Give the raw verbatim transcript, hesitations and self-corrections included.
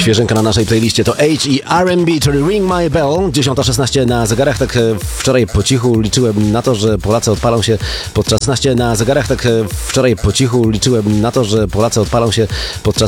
Świeżynka na naszej playliście to H i R and B, czyli Ring My Bell. dziesiąta szesnaście na zegarach. Tak wczoraj po cichu liczyłem na to, że Polacy odpalą się podczas szesnaście na zegarach. Tak wczoraj po cichu liczyłem na to, że Polacy odpalą się podczas